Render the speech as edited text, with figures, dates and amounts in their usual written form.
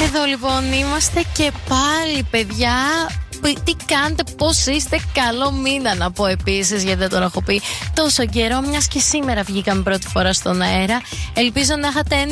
Εδώ λοιπόν είμαστε και πάλι, παιδιά. Τι κάνετε, πώς είστε? Καλό μήνα να πω επίσης, γιατί δεν τον έχω πει τόσο καιρό, μιας και σήμερα βγήκαμε πρώτη φορά στον αέρα. Ελπίζω να είχατε